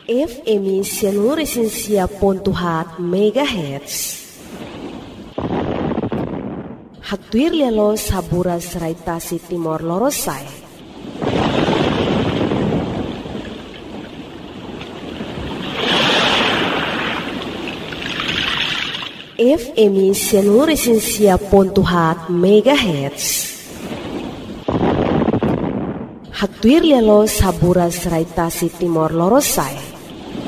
FM Seluruh Pontuhat MHz. Hatuir lelo sabura seraitasi Timor Lorosai. FM Seluruh Pontuhat MHz. Hatuir lelo sabura seraitasi Timor Lorosai.